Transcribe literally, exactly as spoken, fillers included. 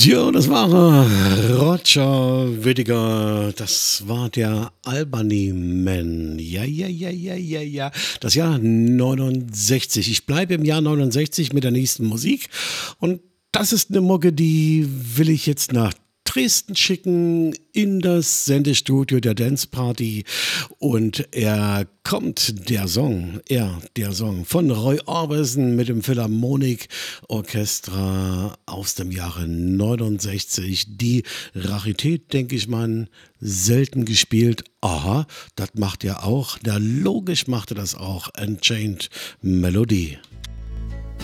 Ja, das war er. Roger Whittaker. Das war der Albany Man. Ja, ja, ja, ja, ja, ja. Das Jahr neunundsechzig. Ich bleibe im Jahr neunundsechzig mit der nächsten Musik. Und das ist eine Mucke, die will ich jetzt nach Dresden schicken in das Sendestudio der Dance Party und er kommt, der Song, er, der Song von Roy Orbison mit dem Philharmonic Orchestra aus dem Jahre neunundsechzig. Die Rarität, denke ich mal, selten gespielt. Aha, das macht er auch. Na, logisch macht er das auch. Unchained Melody.